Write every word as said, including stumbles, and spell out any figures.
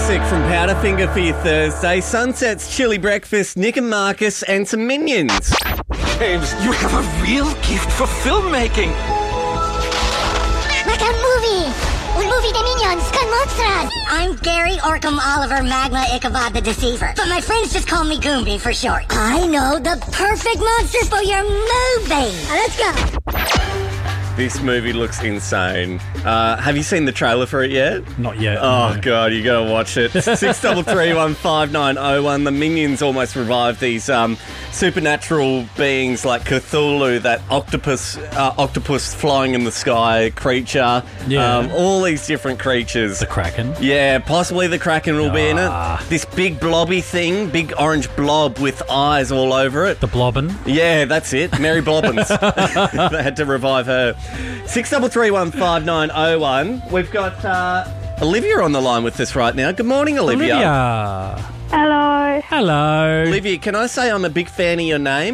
classic from Powderfinger for your Thursday. Sunset's Chili Breakfast, Nick and Marcus, and some Minions. James, you have a real gift for filmmaking. Like a movie. Un movie de Minions con monsters. I'm Gary Orcam Oliver Magma Ichabod the Deceiver, but my friends just call me Goomby for short. I know the perfect monster for your movie. Now let's go. This movie looks insane. Uh, have you seen the trailer for it yet? Not yet. Oh, no. God, you got to watch it. six three three one five nine oh one. The Minions almost revived these um, supernatural beings like Cthulhu, that octopus uh, octopus flying in the sky creature. Yeah. Um, all these different creatures. The Kraken. Yeah, possibly the Kraken will be in Ah. it. This big blobby thing, big orange blob with eyes all over it. The Blobbin. Yeah, that's it. Mary Blobbins. They had to revive her. six three three one five nine oh one. We've got uh, Olivia on the line with us right now. Good morning, Olivia. Olivia. Hello. Hello. Olivia, can I say I'm a big fan of your name?